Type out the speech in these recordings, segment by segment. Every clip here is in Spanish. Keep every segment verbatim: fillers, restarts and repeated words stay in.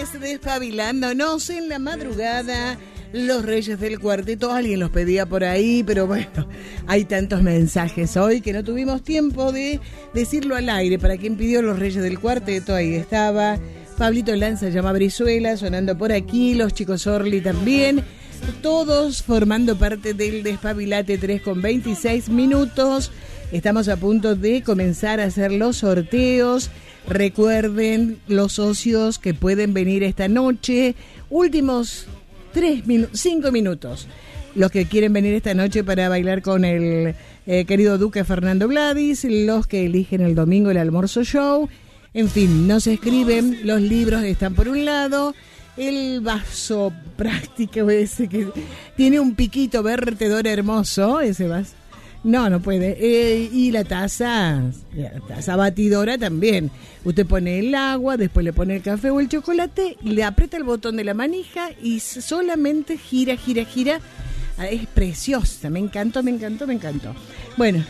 es Despabilándonos en la madrugada. Los Reyes del Cuarteto, alguien los pedía por ahí, pero bueno, hay tantos mensajes hoy que no tuvimos tiempo de decirlo al aire. Para quien pidió Los Reyes del Cuarteto, ahí estaba Pablito Lanza, llama Brizuela, sonando por aquí, los chicos Orly también, todos formando parte del Despabilate. Tres con veintiséis minutos. Estamos a punto de comenzar a hacer los sorteos. Recuerden, los socios que pueden venir esta noche, últimos tres minutos, cinco minutos. Los que quieren venir esta noche para bailar con el eh, querido Duque Fernando Gladys, los que eligen el domingo el almuerzo show. En fin, nos escriben, los libros están por un lado, el vaso práctico ese que tiene un piquito vertedor hermoso, ese vaso. No, no puede. Eh, y la taza, la taza batidora también. Usted pone el agua, después le pone el café o el chocolate, le aprieta el botón de la manija y solamente gira, gira, gira. Es preciosa. Me encantó, me encantó, me encantó. Bueno,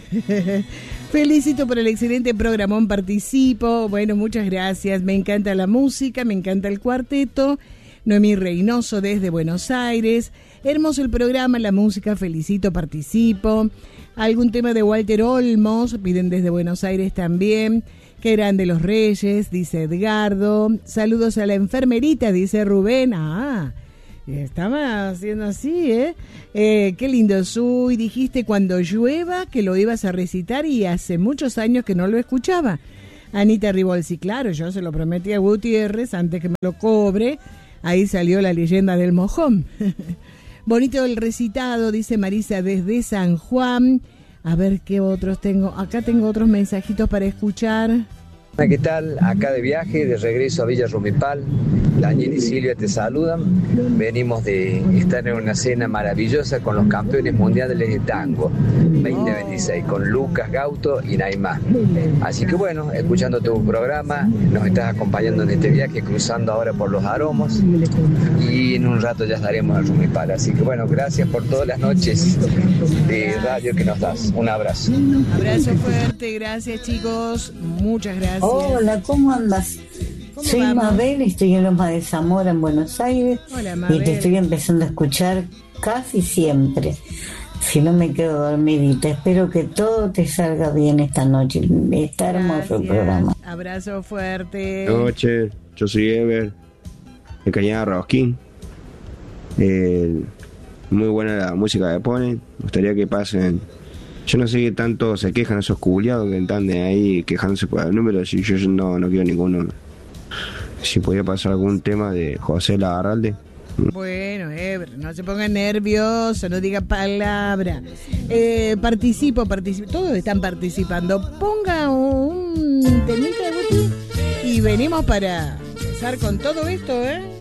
felicito por el excelente programón, participo. Bueno, muchas gracias. Me encanta la música, me encanta el cuarteto. Noemí Reynoso desde Buenos Aires. Hermoso el programa, la música, felicito, participo. Algún tema de Walter Olmos, piden desde Buenos Aires también. Qué grande los Reyes, dice Edgardo. Saludos a la enfermerita, dice Rubén. Ah, estaba haciendo así, ¿eh? eh qué lindo soy. Dijiste cuando llueva que lo ibas a recitar y hace muchos años que no lo escuchaba. Anita Ribolsi, claro, yo se lo prometí a Gutiérrez antes que me lo cobre. Ahí salió la leyenda del mojón. Bonito el recitado, dice Marisa desde San Juan. A ver qué otros tengo. Acá tengo otros mensajitos para escuchar. ¿Qué tal? Acá de viaje, de regreso a Villa Rumipal. Daniel y Silvia te saludan. Venimos de estar en una cena maravillosa con los campeones mundiales de tango veinte veintiséis, con Lucas Gauto y Naimá. Así que bueno, escuchando tu programa, nos estás acompañando en este viaje, cruzando ahora por los aromos y en un rato ya estaremos en Rumipal. Así que bueno, gracias por todas las noches de radio que nos das. Un abrazo. Abrazo fuerte, gracias chicos, muchas gracias. Hola, ¿cómo andas? ¿Cómo Soy vamos? Mabel, estoy en Loma de Zamora, en Buenos Aires. Hola, Mabel. Y te estoy empezando a escuchar casi siempre. Si no me quedo dormidita, espero que todo te salga bien esta noche. Está hermoso el programa. Abrazo fuerte. Buenas noches, yo soy Ever, de Cañada Rosquín. Eh, muy buena la música que ponen. Me gustaría que pasen. Yo no sé qué tanto se quejan esos culiados que están de ahí quejándose por el número. Si yo no, no quiero ninguno. Si podía pasar algún tema de José Larralde. Bueno, Ever, no se ponga nervioso, no diga palabra. Eh, participo, participo. Todos están participando. Ponga un temita, Guti, y venimos para empezar con todo esto, ¿eh?